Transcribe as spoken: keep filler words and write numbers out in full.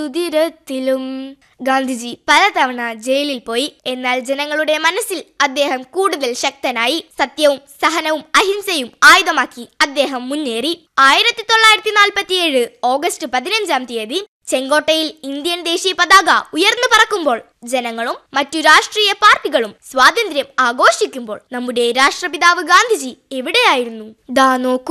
രുതിരത്തിലും. ഗാന്ധിജി പലതവണ ജയിലിൽ പോയി. എന്നാൽ ജനങ്ങളുടെ മനസ്സിൽ അദ്ദേഹം കൂടുതൽ ശക്തനായി. സത്യവും സഹനവും അഹിംസയും ആയുധമാക്കി അദ്ദേഹം മുന്നേറി. ആയിരത്തി തൊള്ളായിരത്തി നാൽപ്പത്തി ഏഴ് ഓഗസ്റ്റ് പതിനഞ്ചാം തീയതി ചെങ്കോട്ടയിൽ ഇന്ത്യൻ ദേശീയ പതാക ഉയർന്നു പറക്കുമ്പോൾ, ജനങ്ങളും മറ്റു രാഷ്ട്രീയ പാർട്ടികളും സ്വാതന്ത്ര്യം ആഘോഷിക്കുമ്പോൾ നമ്മുടെ രാഷ്ട്രപിതാവ് ഗാന്ധിജി എവിടെയായിരുന്നു? ദാ നോക്കൂ,